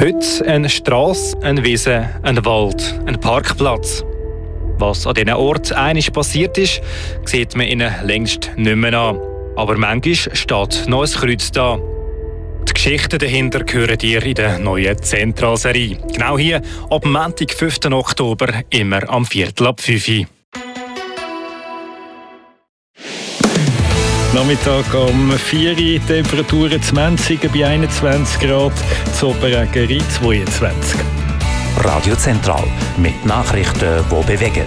Heute eine Strasse, eine Wiese, ein Wald, ein Parkplatz. Was an diesen Orten einmal passiert ist, sieht man ihnen längst nicht mehr an. Aber manchmal steht noch ein Kreuz da. Die Geschichten dahinter hören ihr in der neuen Zentralserie. Genau hier, ab Montag, 5. Oktober, immer am 4:45. Nachmittag um 4 Uhr, Temperaturen 20 bei 21 Grad, Zoberägeri 22. Radio Zentral mit Nachrichten, die bewegen.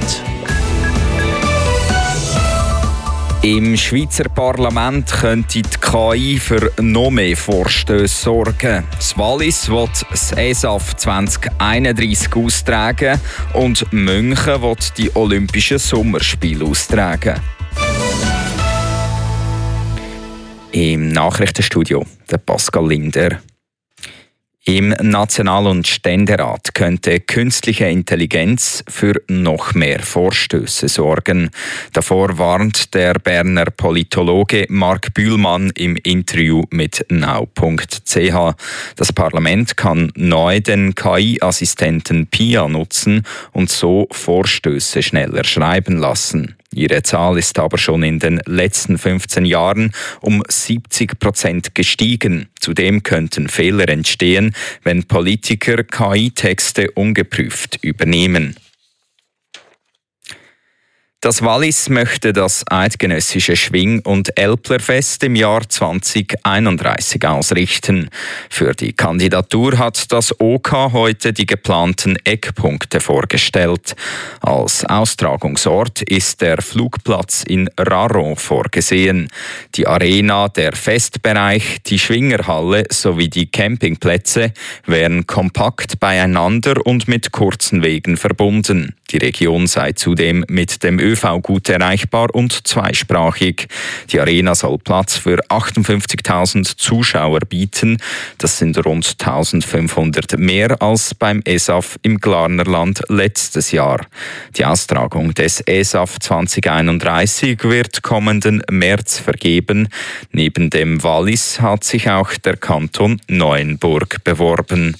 Im Schweizer Parlament könnte die KI für noch mehr Vorstöße sorgen. Das Wallis will das ESAF 2031 austragen und München will die Olympischen Sommerspiele austragen. Im Nachrichtenstudio der Pascal Linder. Im National- und Ständerat könnte künstliche Intelligenz für noch mehr Vorstöße sorgen. Davor warnt der Berner Politologe Marc Bühlmann im Interview mit now.ch. Das Parlament kann neu den KI-Assistenten Pia nutzen und so Vorstöße schneller schreiben lassen. Ihre Zahl ist aber schon in den letzten 15 Jahren um 70% gestiegen. Zudem könnten Fehler entstehen, wenn Politiker KI-Texte ungeprüft übernehmen. Das Wallis möchte das eidgenössische Schwing- und Älplerfest im Jahr 2031 ausrichten. Für die Kandidatur hat das OK heute die geplanten Eckpunkte vorgestellt. Als Austragungsort ist der Flugplatz in Raron vorgesehen. Die Arena, der Festbereich, die Schwingerhalle sowie die Campingplätze wären kompakt beieinander und mit kurzen Wegen verbunden. Die Region sei zudem mit dem ÖV gut erreichbar und zweisprachig. Die Arena soll Platz für 58.000 Zuschauer bieten. Das sind rund 1.500 mehr als beim ESAF im Glarnerland letztes Jahr. Die Austragung des ESAF 2031 wird kommenden März vergeben. Neben dem Wallis hat sich auch der Kanton Neuenburg beworben.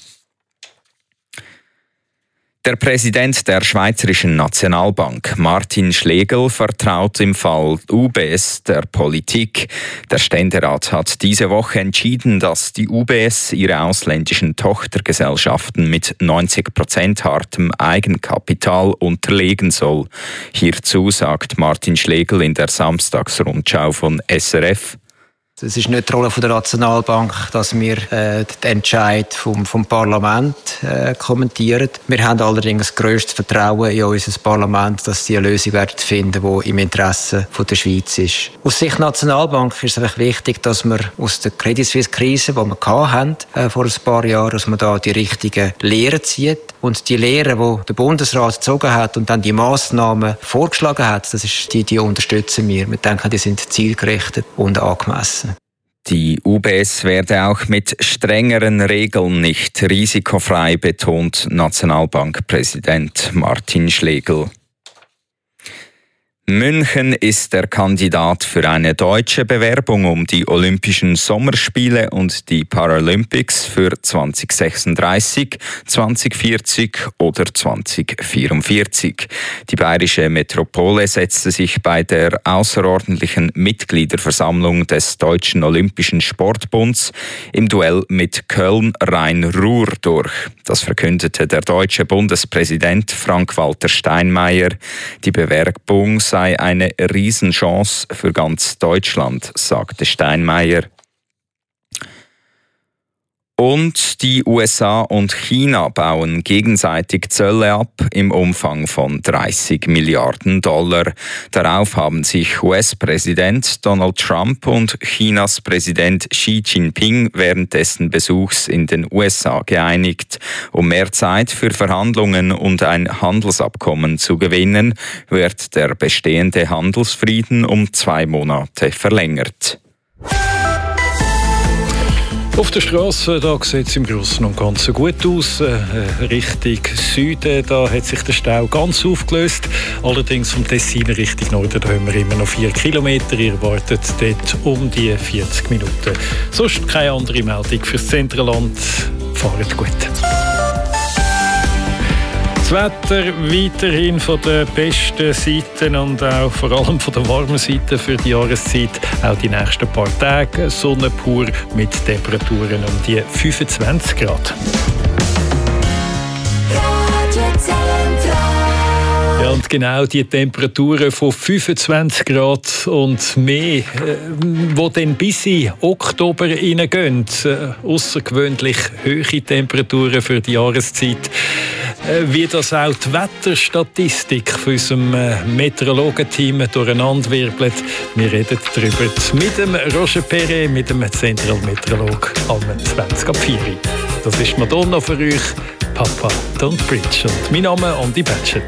Der Präsident der Schweizerischen Nationalbank, Martin Schlegel, vertraut im Fall UBS der Politik. Der Ständerat hat diese Woche entschieden, dass die UBS ihre ausländischen Tochtergesellschaften mit 90% hartem Eigenkapital unterlegen soll. Hierzu sagt Martin Schlegel in der Samstagsrundschau von SRF: Es ist nicht die Rolle der Nationalbank, dass wir den Entscheid vom Parlament kommentieren. Wir haben allerdings grösstes Vertrauen in unser Parlament, dass sie eine Lösung werden finden, die im Interesse der Schweiz ist. Aus Sicht der Nationalbank ist es einfach wichtig, dass wir aus der Credit Suisse-Krise, die wir hatten, vor ein paar Jahren, dass man da die richtigen Lehren zieht. Und die Lehren, die der Bundesrat gezogen hat und dann die Massnahmen vorgeschlagen hat, die unterstützen wir. Wir denken, die sind zielgerichtet und angemessen. Die UBS werde auch mit strengeren Regeln nicht risikofrei, betont Nationalbankpräsident Martin Schlegel. München ist der Kandidat für eine deutsche Bewerbung um die Olympischen Sommerspiele und die Paralympics für 2036, 2040 oder 2044. Die bayerische Metropole setzte sich bei der außerordentlichen Mitgliederversammlung des Deutschen Olympischen Sportbunds im Duell mit Köln-Rhein-Ruhr durch. Das verkündete der deutsche Bundespräsident Frank-Walter Steinmeier. Die Bewerbung sei eine Riesenchance für ganz Deutschland, sagte Steinmeier. Und die USA und China bauen gegenseitig Zölle ab im Umfang von $30 Milliarden. Darauf haben sich US-Präsident Donald Trump und Chinas Präsident Xi Jinping während dessen Besuchs in den USA geeinigt. Um mehr Zeit für Verhandlungen und ein Handelsabkommen zu gewinnen, wird der bestehende Handelsfrieden um 2 Monate verlängert. Auf der Straße sieht es im Großen und Ganzen gut aus. Richtung Süden da hat sich der Stau ganz aufgelöst. Allerdings vom Tessin Richtung Norden da haben wir immer noch 4 Kilometer. Ihr wartet dort um die 40 Minuten. Sonst keine andere Meldung fürs Zentralland. fahrt gut. Das Wetter weiterhin von den besten Seiten und auch vor allem von der warmen Seite für die Jahreszeit. Auch die nächsten paar Tage Sonne pur mit Temperaturen um die 25 Grad. Ja, und genau die Temperaturen von 25 Grad und mehr, die dann bis in Oktober hineingehen. Außergewöhnlich hohe Temperaturen für die Jahreszeit. Wie das auch die Wetterstatistik von unserem Meteorologenteam durcheinanderwirbelt. Wir reden darüber mit dem Roger Perret, mit dem Zentralmeteorolog am 20.04. Das ist Madonna für euch, Papa Don't Preach. Und mein Name ist Andi Batschet.